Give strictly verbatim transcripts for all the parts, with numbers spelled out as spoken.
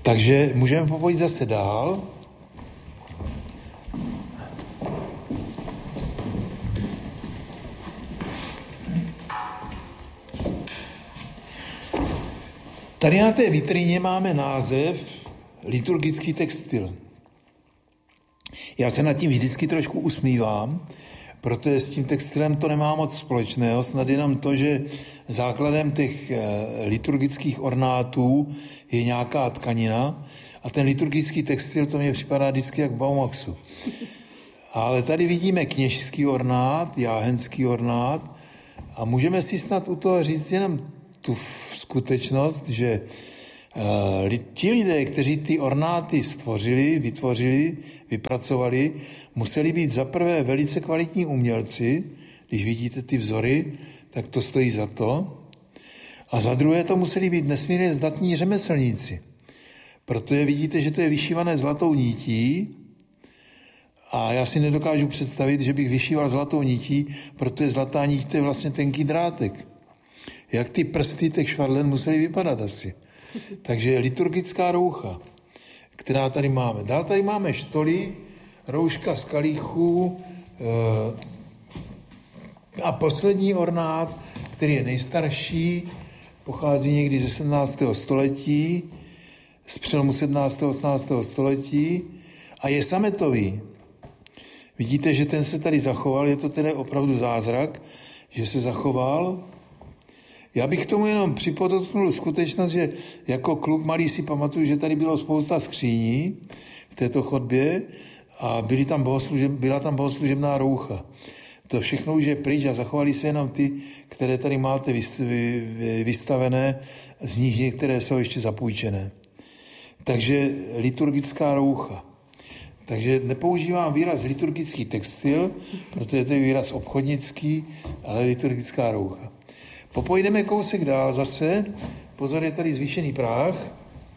Takže můžeme popojit zase dál. Tady na té vitríně máme název liturgický textil. Já se nad tím vždycky trošku usmívám, protože s tím textilem to nemá moc společného, snad jenom to, že základem těch liturgických ornátů je nějaká tkanina a ten liturgický textil, to mně připadá vždycky jak v Baumaxu. Ale tady vidíme kněžský ornát, jáhenský ornát a můžeme si snad u toho říct jenom tu skutečnost, že uh, ti lidé, kteří ty ornáty stvořili, vytvořili, vypracovali, museli být zaprvé velice kvalitní umělci, když vidíte ty vzory, tak to stojí za to. A za druhé to museli být nesmírně zdatní řemeslníci, protože vidíte, že to je vyšívané zlatou nití a já si nedokážu představit, že bych vyšíval zlatou nití, protože zlatá nit to je vlastně tenký drátek. Jak ty prsty těch švadlen musely vypadat asi. Takže liturgická roucha, která tady máme. Dál tady máme štoly, rouška z kalíchů a poslední ornát, který je nejstarší, pochází někdy ze sedmnáctého století, z přelomu sedmnáctého a osmnáctého století a je sametový. Vidíte, že ten se tady zachoval, je to tedy opravdu zázrak, že se zachoval. Já bych k tomu jenom připodotknul skutečnost, že jako kluk malý si pamatuju, že tady bylo spousta skříní v této chodbě a byly tam bohoslužeb, byla tam bohoslužebná roucha. To všechno už je pryč a zachovali se jenom ty, které tady máte vystavené, z nich některé jsou ještě zapůjčené. Takže liturgická roucha. Takže nepoužívám výraz liturgický textil, protože to je výraz obchodnický, ale liturgická roucha. Popojdeme kousek dál zase. Pozor, je tady zvýšený práh.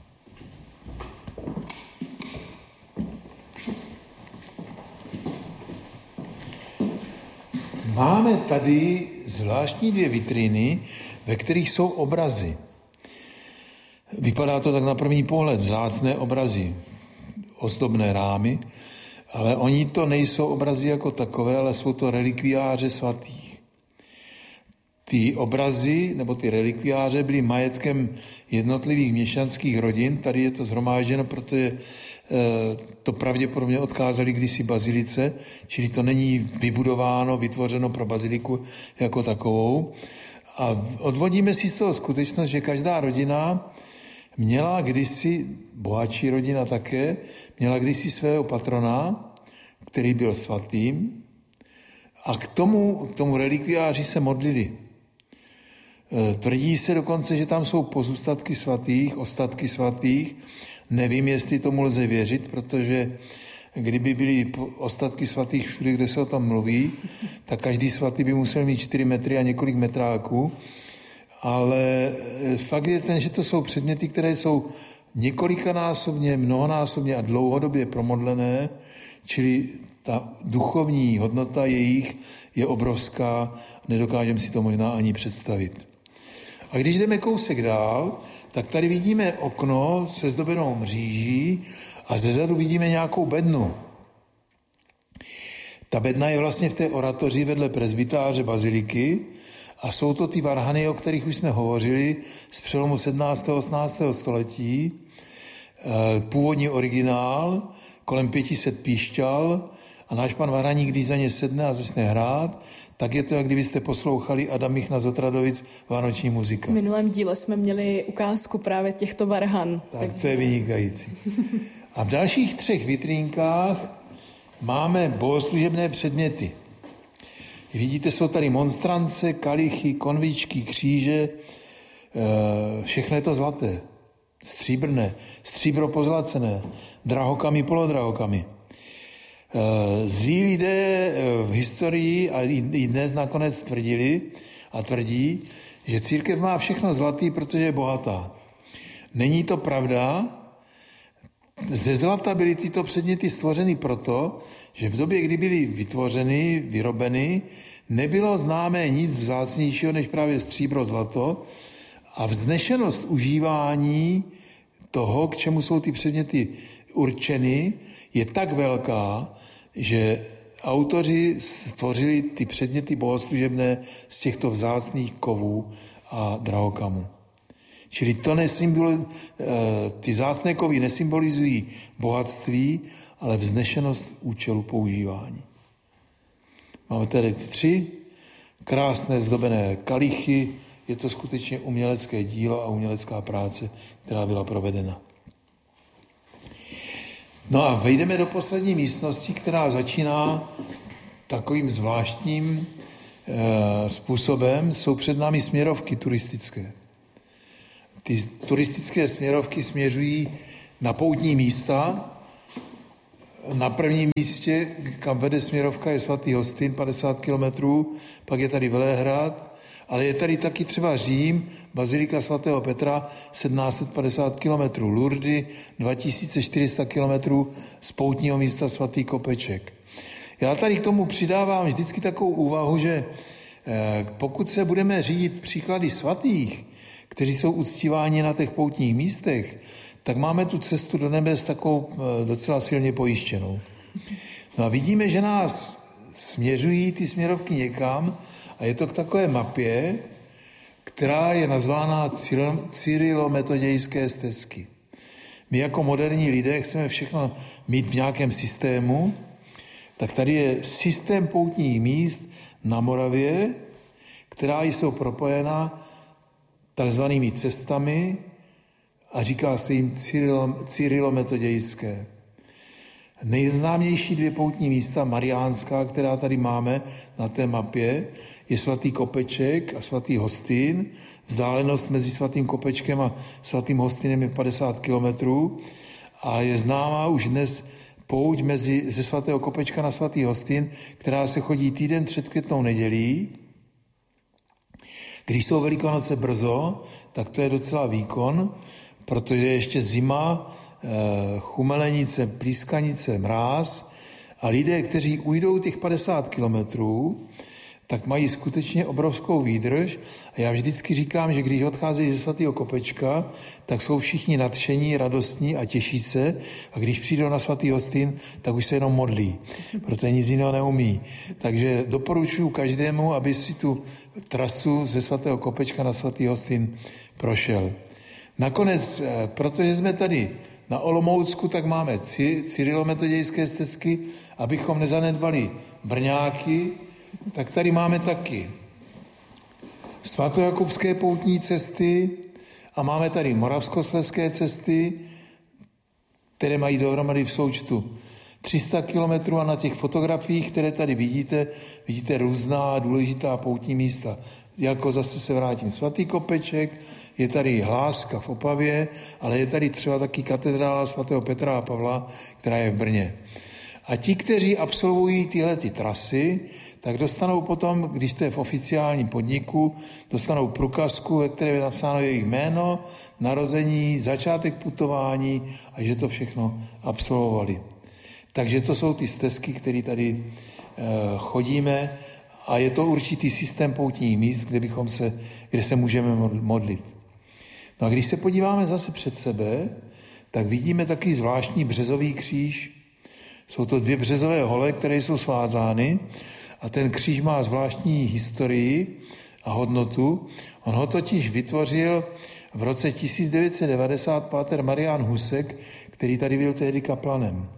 Máme tady zvláštní dvě vitríny, ve kterých jsou obrazy. Vypadá to tak na první pohled, vzácné obrazy, ozdobné rámy, ale oni to nejsou obrazy jako takové, ale jsou to relikviáře svatých. Ty obrazy nebo ty relikviáře byly majetkem jednotlivých měšťanských rodin. Tady je to shromážděno, protože to pravděpodobně odkázali kdysi bazilice, čili to není vybudováno, vytvořeno pro baziliku jako takovou. A odvodíme si z toho skutečnost, že každá rodina měla kdysi, bohatší rodina také, měla kdysi svého patrona, který byl svatým, a k tomu, k tomu relikviáři se modlili. Tvrdí se dokonce, že tam jsou pozůstatky svatých, ostatky svatých. Nevím, jestli tomu lze věřit, protože kdyby byly ostatky svatých všude, kde se o tom mluví, tak každý svatý by musel mít čtyři metry a několik metráků. Ale fakt je ten, že to jsou předměty, které jsou několikanásobně, mnohonásobně a dlouhodobě promodlené, čili ta duchovní hodnota jejich je obrovská, nedokážeme si to možná ani představit. A když jdeme kousek dál, tak tady vidíme okno se zdobenou mříží a zezadu vidíme nějakou bednu. Ta bedna je vlastně v té oratoři vedle presbytáře baziliky a jsou to ty varhany, o kterých už jsme hovořili, z přelomu sedmnáctého a osmnáctého století. Původní originál, kolem pět set píšťal, a náš pan varhaník, když za ně sedne a začne hrát, tak je to, jak kdybyste poslouchali Adam Michna z Otradovic vánoční muzika. V minulém díle jsme měli ukázku právě těchto varhan. Tak, takže... to je vynikající. A v dalších třech vitrínkách máme bohoslužebné předměty. Vidíte, jsou tady monstrance, kalichy, konvičky, kříže, všechno je to zlaté, stříbrné, stříbro pozlacené, drahokamy, polodrahokamy. Zlí lidé v historii a i dnes nakonec tvrdili a tvrdí, že církev má všechno zlatý, protože je bohatá. Není to pravda. Ze zlata byly tyto předměty stvořeny proto, že v době, kdy byly vytvořeny, vyrobeny, nebylo známé nic vzácnějšího než právě stříbro, zlato a vznešenost užívání toho, k čemu jsou ty předměty určeny, je tak velká, že autoři stvořili ty předměty bohoslužebné z těchto vzácných kovů a drahokamů. Čili to nesymbol, ty vzácné kovy nesymbolizují bohatství, ale vznešenost účelu používání. Máme tady tři krásné zdobené kalichy, je to skutečně umělecké dílo a umělecká práce, která byla provedena. No a vejdeme do poslední místnosti, která začíná takovým zvláštním e, způsobem. Jsou před námi směrovky turistické. Ty turistické směrovky směřují na poutní místa. Na prvním místě, kam vede směrovka, je svatý Hostin, padesát kilometrů, pak je tady Velehrad, ale je tady taky třeba Řím, bazilika svatého Petra, sedmnáct set padesát kilometrů, Lourdes, dva tisíce čtyři sta kilometrů z poutního místa svatý Kopeček. Já tady k tomu přidávám vždycky takovou úvahu, že pokud se budeme řídit příklady svatých, kteří jsou uctíváni na těch poutních místech, tak máme tu cestu do nebes takovou docela silně pojištěnou. No a vidíme, že nás směřují ty směrovky někam a je to k takové mapě, která je nazvána Cyrilometodějské stezky. My jako moderní lidé chceme všechno mít v nějakém systému, tak tady je systém poutních míst na Moravě, která jsou propojena takzvanými cestami a říká se jim Cyrilometodějské. Nejznámější dvě poutní místa, mariánská, která tady máme na té mapě, je svatý Kopeček a svatý Hostin. Vzdálenost mezi svatým Kopečkem a svatým Hostinem je padesát kilometrů a je známá už dnes pouť mezi, ze svatého Kopečka na svatý Hostin, která se chodí týden před Květnou nedělí. Když jsou Velikonoce brzo, tak to je docela výkon, protože je ještě zima, chumelenice, plískanice, mráz a lidé, kteří ujdou těch padesát kilometrů, tak mají skutečně obrovskou výdrž. A já vždycky říkám, že když odcházejí ze svatého Kopečka, tak jsou všichni nadšení, radostní a těší se. A když přijdou na svatý Hostin, tak už se jenom modlí, protože nic jiného neumí. Takže doporučuji každému, aby si tu trasu ze svatého Kopečka na svatý Hostin prošel. Nakonec, protože jsme tady na Olomoucku, tak máme Cyrilometodějské stezky, abychom nezanedbali Brňáky, tak tady máme taky svatojakubské poutní cesty a máme tady moravskoslezské cesty, které mají dohromady v součtu tři sta kilometrů a na těch fotografiích, které tady vidíte, vidíte různá důležitá poutní místa. Jako zase se vrátím, svatý Kopeček, je tady Hláska v Opavě, ale je tady třeba taky katedrála svatého Petra a Pavla, která je v Brně. A ti, kteří absolvují tyhle ty trasy, tak dostanou potom, když to je v oficiálním podniku, dostanou průkazku, ve které je napsáno jejich jméno, narození, začátek putování a že to všechno absolvovali. Takže to jsou ty stezky, které tady e, chodíme a je to určitý systém poutních míst, kde, bychom se, kde se můžeme modlit. No a když se podíváme zase před sebe, tak vidíme takový zvláštní březový kříž. Jsou to dvě březové hole, které jsou svázány a ten kříž má zvláštní historii a hodnotu. On ho totiž vytvořil v roce tisíc devět set devadesát páter Marián Husek, který tady byl tehdy kaplanem.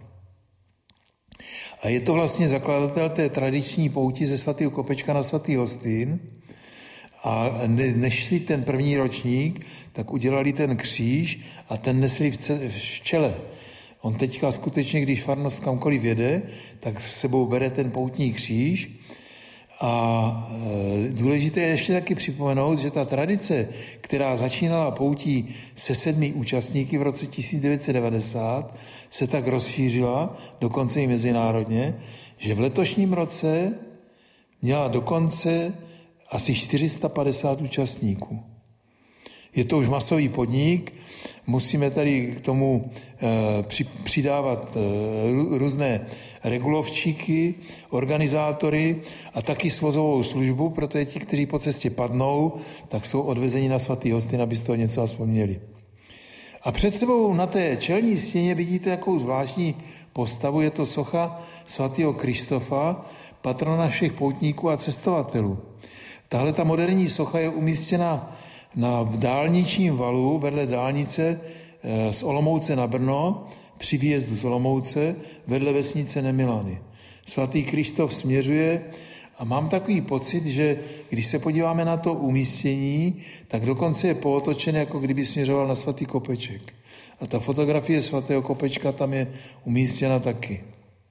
A je to vlastně zakladatel té tradiční pouti ze svatého Kopečka na svatý Hostin. A než šli ten první ročník, tak udělali ten kříž a ten nesli v, ce- v čele. On teďka skutečně, když farnost kamkoliv jede, tak s sebou bere ten poutní kříž. A e, důležité je ještě taky připomenout, že ta tradice, která začínala poutí se sedmi účastníky v roce tisíc devět set devadesát, se tak rozšířila, dokonce i mezinárodně, že v letošním roce měla dokonce asi čtyři sta padesát účastníků. Je to už masový podnik, musíme tady k tomu e, při, přidávat e, různé regulovčíky, organizátory a taky svozovou službu, protože ti, kteří po cestě padnou, tak jsou odvezeni na svatý Hostin, aby z toho něco aspoň měli. A před sebou na té čelní stěně vidíte takovou zvláštní postavu, je to socha svatého Krištofa, patrona všech poutníků a cestovatelů. Tahle ta moderní socha je umístěna na v dálničním valu vedle dálnice z Olomouce na Brno, při výjezdu z Olomouce, vedle vesnice Nemilany. Svatý Krištof směřuje a mám takový pocit, že když se podíváme na to umístění, tak dokonce je pootočen, jako kdyby směřoval na svatý Kopeček. A ta fotografie svatého Kopečka tam je umístěna taky.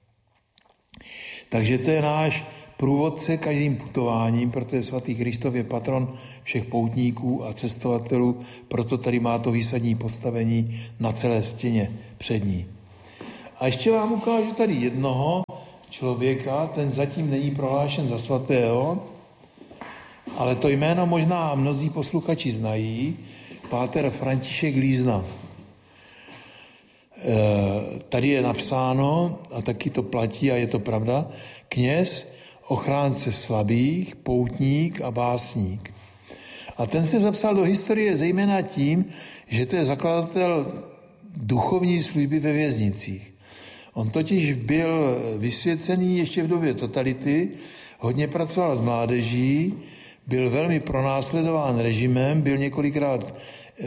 Takže to je náš průvodce každým putováním, protože svatý Krištof je patron všech poutníků a cestovatelů, proto tady má to výsadní postavení na celé stěně přední. A ještě vám ukážu tady jednoho člověka, ten zatím není prohlášen za svatého, ale to jméno možná mnozí posluchači znají, páter František Lízna. E, tady je napsáno, a taky to platí a je to pravda, kněz, ochránce slabých, poutník a básník. A ten se zapsal do historie zejména tím, že to je zakladatel duchovní služby ve věznicích. On totiž byl vysvěcený ještě v době totality, hodně pracoval s mládeží, byl velmi pronásledován režimem, byl několikrát e,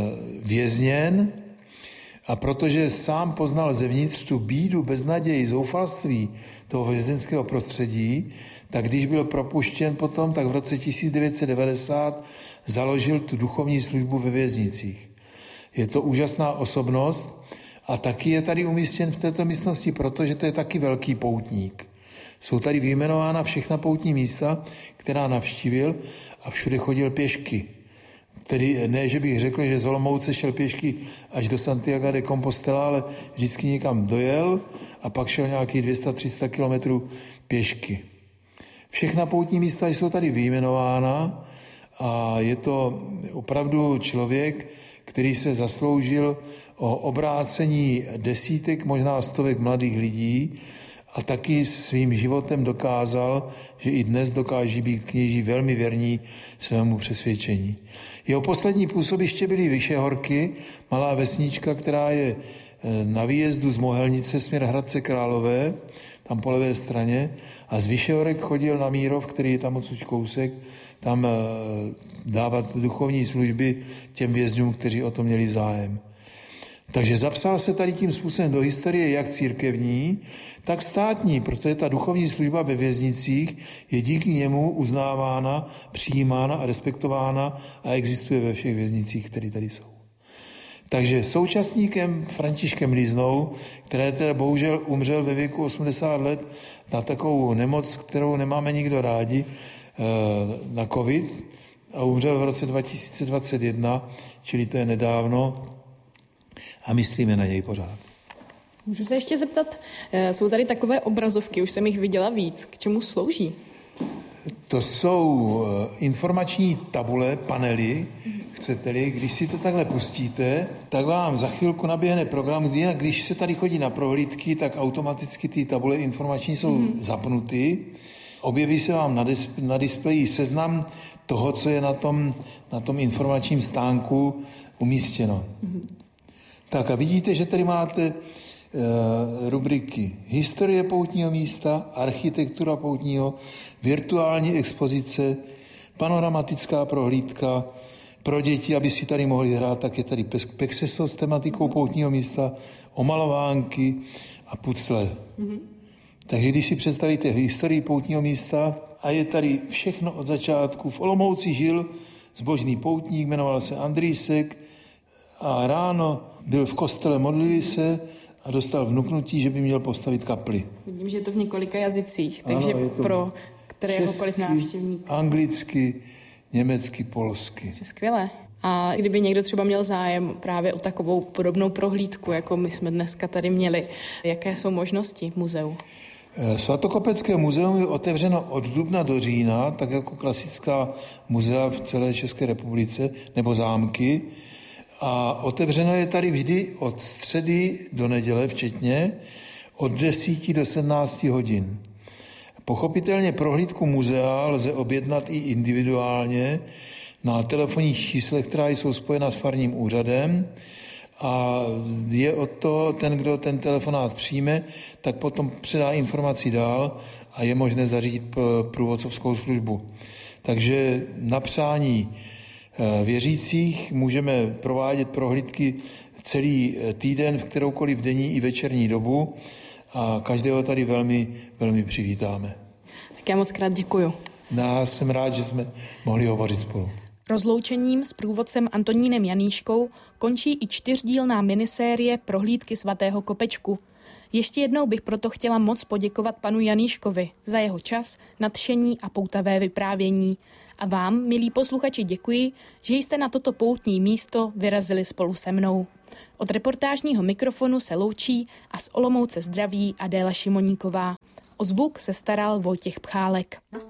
vězněn a protože sám poznal zevnitř tu bídu, beznaději, zoufalství toho vězeňského prostředí, tak když byl propuštěn potom, tak v roce tisíc devět set devadesát založil tu duchovní službu ve věznicích. Je to úžasná osobnost a taky je tady umístěn v této místnosti, protože to je taky velký poutník. Jsou tady vyjmenována všechna poutní místa, která navštívil a všude chodil pěšky. Tedy ne, že bych řekl, že z Olomouce šel pěšky až do Santiago de Compostela, ale vždycky někam dojel a pak šel nějakých dvě stě tři sta kilometrů pěšky. Všechna poutní místa jsou tady vyjmenována a je to opravdu člověk, který se zasloužil o obrácení desítek, možná stovek mladých lidí a taky svým životem dokázal, že i dnes dokáží být kněží velmi věrní svému přesvědčení. Jeho poslední působiště byly Vyšehorky, malá vesnička, která je na výjezdu z Mohelnice směr Hradce Králové, tam po levé straně, a z Vyšehorek chodil na Mírov, který je tam odsud kousek, tam dávat duchovní služby těm vězňům, kteří o to měli zájem. Takže zapsal se tady tím způsobem do historie jak církevní, tak státní, protože ta duchovní služba ve věznicích je díky němu uznávána, přijímána a respektována a existuje ve všech věznicích, které tady jsou. Takže současníkem Františkem Líznou, který teda bohužel umřel ve věku osmdesát let na takovou nemoc, kterou nemáme nikdo rádi, na covid, a umřel v roce dva tisíce dvacet jedna, čili to je nedávno, a myslíme na něj pořád. Můžu se ještě zeptat, jsou tady takové obrazovky, už jsem jich viděla víc, k čemu slouží? To jsou informační tabule, panely, chcete-li, když si to takhle pustíte, tak vám za chvilku naběhne program, kdy, když se tady chodí na prohlídky, tak automaticky ty tabule informační jsou mm-hmm. zapnuty. Objeví se vám na, dis- na displeji seznam toho, co je na tom, na tom informačním stánku umístěno. Mm-hmm. Tak a vidíte, že tady máte e, rubriky historie poutního místa, architektura poutního, virtuální expozice, panoramatická prohlídka pro děti, aby si tady mohli hrát, tak je tady Pexeso s tematikou poutního místa, omalovánky a pucle. Mm-hmm. Takže když si představíte historii poutního místa a je tady všechno od začátku. V Olomouci žil zbožný poutník, jmenoval se Andrýsek a ráno byl v kostele, modlili se a dostal vnuknutí, že by měl postavit kapli. Vidím, že je to v několika jazycích, takže ano, pro kteréhokoliv návštěvníka. Anglicky, německy, polsky. Skvělé. A kdyby někdo třeba měl zájem právě o takovou podobnou prohlídku, jako my jsme dneska tady měli, jaké jsou možnosti v muzeu? Svatokopecké muzeum je otevřeno od dubna do října, tak jako klasická muzea v celé České republice, nebo zámky. A otevřeno je tady vždy od středy do neděle včetně, od deseti do sedmnácti hodin. Pochopitelně prohlídku muzea lze objednat i individuálně na telefonních číslech, která jsou spojena s farním úřadem, a je od toho ten, kdo ten telefonát přijme, tak potom předá informaci dál a je možné zařídit průvodcovskou službu. Takže na přání věřících můžeme provádět prohlídky celý týden v kteroukoliv denní i večerní dobu a každého tady velmi, velmi přivítáme. Tak já moc krát děkuju. Já jsem rád, že jsme mohli hovořit spolu. Rozloučením s průvodcem Antonínem Janíškou končí i čtyřdílná minisérie Prohlídky svatého Kopečku. Ještě jednou bych proto chtěla moc poděkovat panu Janíškovi za jeho čas, nadšení a poutavé vyprávění. A vám, milí posluchači, děkuji, že jste na toto poutní místo vyrazili spolu se mnou. Od reportážního mikrofonu se loučí a z Olomouce zdraví Adéla Šimoníková. O zvuk se staral Vojtěch Pchálek.